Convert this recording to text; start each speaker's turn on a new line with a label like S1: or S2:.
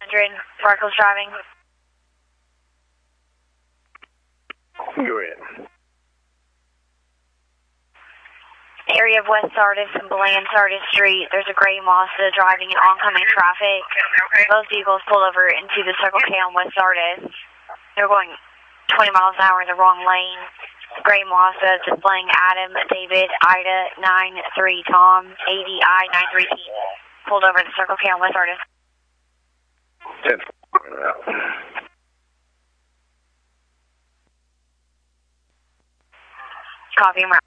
S1: 100, Sparkles driving.
S2: Go ahead.
S1: Area of West Sardis and Bland Sardis Street. There's a gray Mazda driving in oncoming traffic. Both vehicles pull over into the Circle K on West Sardis. They're going 20 miles an hour in the wrong lane. Gray Mazda displaying Adam, David, Ida, 93 Tom, 80I, 93 T. Pulled over the Circle K on West Sardis.
S2: 10.
S1: Copy,